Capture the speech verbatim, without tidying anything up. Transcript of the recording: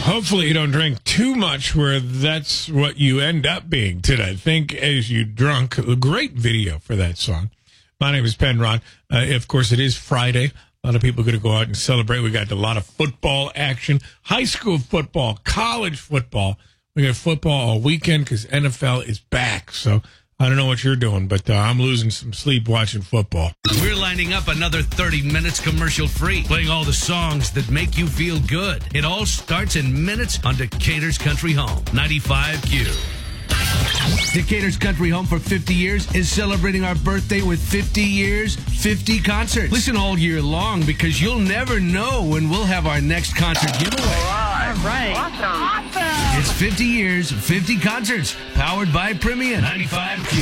Hopefully you don't drink too much where that's what you end up being today. Think as you drunk. A great video for that song. My name is Penrod. Uh, of course, it is Friday. A lot of people are going to go out and celebrate. We got a lot of football action. High school football, college football. We got football all weekend because N F L is back. So I don't know what you're doing, but uh, I'm losing some sleep watching football. We're lining up another thirty minutes commercial free, playing all the songs that make you feel good. It all starts in minutes on Decatur's Country Home, ninety-five Q. Decatur's Country Home for fifty years is celebrating our birthday with fifty years, fifty concerts. Listen all year long because you'll never know when we'll have our next concert giveaway. All right. Awesome. Awesome. It's fifty years, fifty concerts, powered by Premium, ninety-five Q.